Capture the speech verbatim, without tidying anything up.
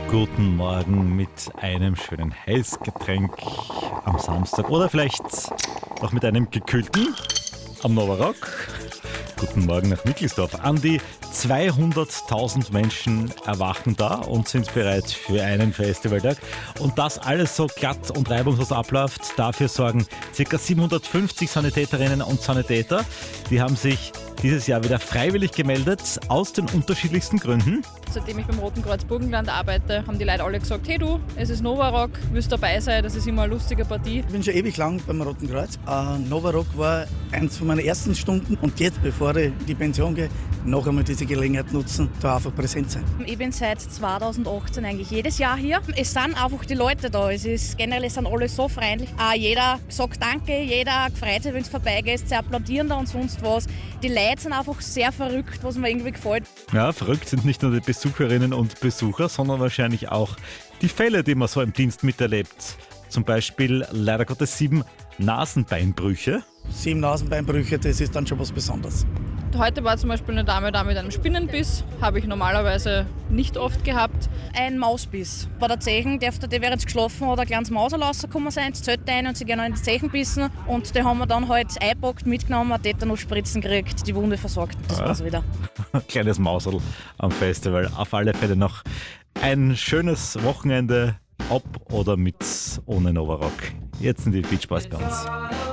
Guten Morgen mit einem schönen Heißgetränk am Samstag oder vielleicht auch mit einem gekühlten am Novarock. Guten Morgen nach Mickelsdorf. An die zweihunderttausend Menschen erwachen da und sind bereit für einen Festivaltag. Und das alles so glatt und reibungslos abläuft, dafür sorgen ca. siebenhundertfünfzig Sanitäterinnen und Sanitäter. Die haben sich dieses Jahr wieder freiwillig gemeldet, aus den unterschiedlichsten Gründen. Seitdem ich beim Roten Kreuz Burgenland arbeite, haben die Leute alle gesagt, hey du, es ist Novarock, willst dabei sein, das ist immer eine lustige Partie. Ich bin schon ewig lang beim Roten Kreuz. Uh, Novarock war eins von meinen ersten Stunden und jetzt, bevor ich in die Pension gehe, noch einmal diese Gelegenheit nutzen, da einfach präsent sein. Ich bin seit zweitausendachtzehn eigentlich jedes Jahr hier. Es sind einfach die Leute da. Es ist, generell sind alle so freundlich. Uh, jeder sagt Danke, jeder freut sich, wenn es vorbeigeht, sie applaudieren da und sonst was. Die Leute sind einfach sehr verrückt, was mir irgendwie gefällt. Ja, verrückt sind nicht nur die Besucherinnen und Besucher, sondern wahrscheinlich auch die Fälle, die man so im Dienst miterlebt. Zum Beispiel leider Gottes sieben Nasenbeinbrüche. Sieben Nasenbeinbrüche, das ist dann schon was Besonderes. Heute war zum Beispiel eine Dame da mit einem Spinnenbiss, habe ich normalerweise nicht oft gehabt. Ein Mausbiss. Bei der Zechen dürfte die, während sie geschlafen hat, ein kleines Mausel rausgekommen sein, ins Zelt rein und sie gehen in die Zechen bissen. Und die haben wir dann halt eingepackt, mitgenommen, Tetanus-Spritzen gekriegt, die Wunde versorgt. Das ja. Ah. war's wieder. Kleines Mausel am Festival. Auf alle Fälle noch ein schönes Wochenende, ob oder mit ohne Novarock. Jetzt sind die Beach Boys bei uns.